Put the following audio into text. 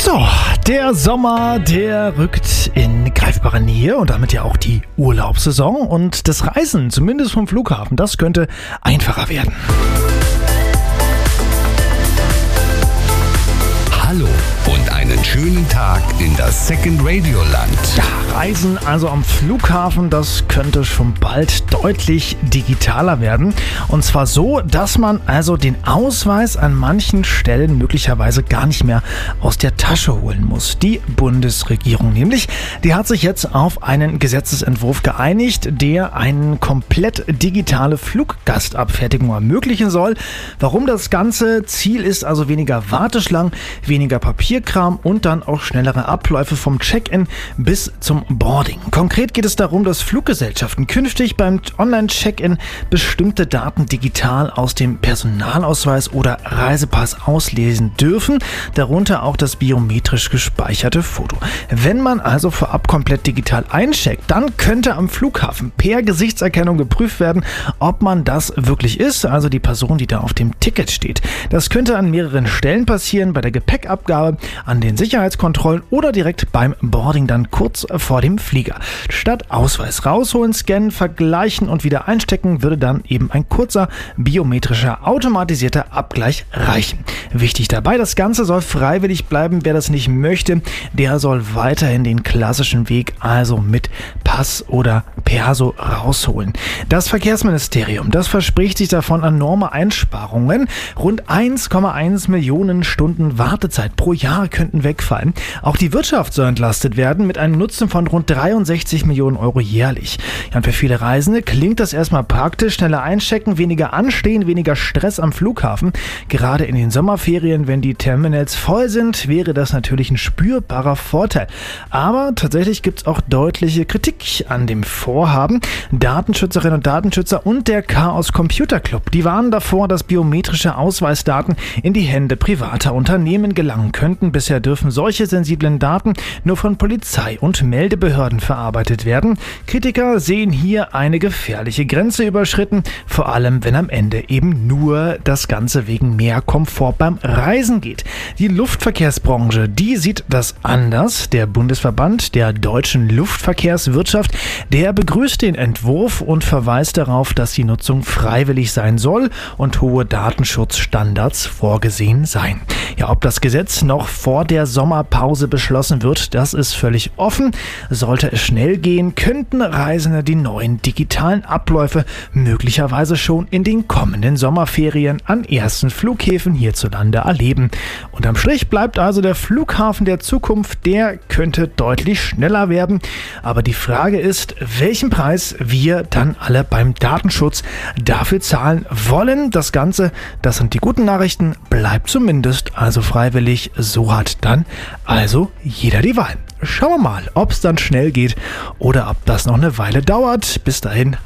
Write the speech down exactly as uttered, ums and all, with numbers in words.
So, der Sommer, der rückt in greifbare Nähe und damit ja auch die Urlaubssaison und das Reisen, zumindest vom Flughafen, das könnte einfacher werden. Hallo und einen schönen Tag in das Second Radio Land. Ja, Reisen also am Flughafen, das könnte schon bald deutlich digitaler werden. Und zwar so, dass man also den Ausweis an manchen Stellen möglicherweise gar nicht mehr aus der Tasche holen muss. Die Bundesregierung nämlich, die hat sich jetzt auf einen Gesetzesentwurf geeinigt, der eine komplett digitale Fluggastabfertigung ermöglichen soll. Warum das Ganze? Ziel ist also weniger Warteschlangen, weniger Papierkram und dann auch schnellere Abläufe vom Check-in bis zum Boarding. Konkret geht es darum, dass Fluggesellschaften künftig beim Online-Check-in bestimmte Daten digital aus dem Personalausweis oder Reisepass auslesen dürfen, darunter auch das biometrisch gespeicherte Foto. Wenn man also vorab komplett digital eincheckt, dann könnte am Flughafen per Gesichtserkennung geprüft werden, ob man das wirklich ist, also die Person, die da auf dem Ticket steht. Das könnte an mehreren Stellen passieren, bei der Gepäckabgabe, an den Sicherheitskontrollen oder direkt beim Boarding dann kurz vor dem Flieger. Statt Ausweis rausholen, scannen, vergleichen und wieder einstecken, würde dann eben ein kurzer biometrischer automatisierter Abgleich reichen. Wichtig dabei, das Ganze soll freiwillig bleiben. Wer das nicht möchte, der soll weiterhin den klassischen Weg, also mit Pass oder Perso rausholen. Das Verkehrsministerium, das verspricht sich davon enorme Einsparungen. Rund eins Komma eins Millionen Stunden Wartezeit pro Jahr könnten wegfallen. Auch die Wirtschaft soll entlastet werden mit einem Nutzen von rund dreiundsechzig Millionen Euro jährlich. Ja, und für viele Reisende klingt das erstmal praktisch, schneller einchecken, weniger anstehen, weniger Stress am Flughafen. Gerade in den Sommerferien, wenn die Terminals voll sind, wäre das natürlich ein spürbarer Vorteil. Aber tatsächlich gibt es auch deutliche Kritik an dem Vorhaben. Datenschützerinnen und Datenschützer und der Chaos Computer Club, die warnen davor, dass biometrische Ausweisdaten in die Hände privater Unternehmen gelangen könnten. Bisher dürfen solche sensiblen Daten nur von Polizei und Meldebehörden verarbeitet werden. Kritiker sehen hier eine gefährliche Grenze überschritten, vor allem wenn am Ende eben nur das Ganze wegen mehr Komfort beim Reisen geht. Die Luftverkehrsbranche, die sieht das anders. Der Bundesverband der deutschen Luftverkehrswirtschaft, der begrüßt den Entwurf und verweist darauf, dass die Nutzung freiwillig sein soll und hohe Datenschutzstandards vorgesehen seien. Ja, ob das Gesetz noch vor der Sommerpause beschlossen wird, das ist völlig offen. Sollte es schnell gehen, könnten Reisende die neuen digitalen Abläufe möglicherweise schon in den kommenden Sommerferien an ersten Flughäfen hierzulande erleben. Unterm Strich bleibt also der Flughafen der Zukunft, der könnte deutlich schneller werden. Aber die Frage ist, welchen Preis wir dann alle beim Datenschutz dafür zahlen wollen. Das Ganze, das sind die guten Nachrichten, bleibt zumindest also freiwillig. So hat dann also jeder die Wahl. Schauen wir mal, ob es dann schnell geht oder ob das noch eine Weile dauert. Bis dahin.